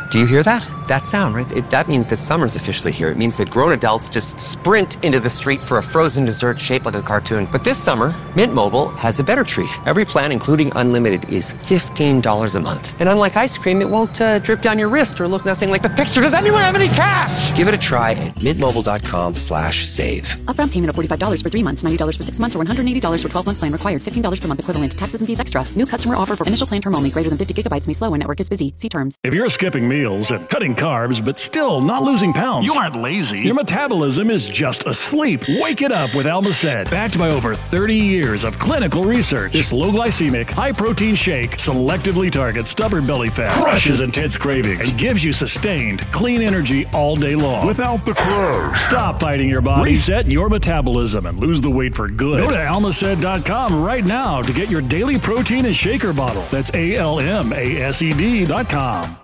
Do you hear that? That sound, right? That means that summer's officially here. It means that grown adults just sprint into the street for a frozen dessert shaped like a cartoon. But this summer, Mint Mobile has a better treat. Every plan, including unlimited, is $15 a month. And unlike ice cream, it won't drip down your wrist or look nothing like the picture. Does anyone have any cash? Give it a try at mintmobile.com/save. Upfront payment of $45 for 3 months, $90 for 6 months, or $180 for 12-month plan required. $15 per month equivalent. Taxes and fees extra. New customer offer for initial plan term only. Greater than 50 gigabytes may slow when network is busy. See terms. If you're skipping meals and cutting carbs, but still not losing pounds, You aren't lazy. Your metabolism is just asleep. Wake it up with Almacet. Backed by over 30 years of clinical research, this low glycemic, high protein shake selectively targets stubborn belly fat, crushes intense cravings, and gives you sustained, clean energy all day long. Without the crash. Stop fighting your body, reset your metabolism, and lose the weight for good. Go to Almacet.com right now to get your daily protein and shaker bottle. That's ALMASED.com.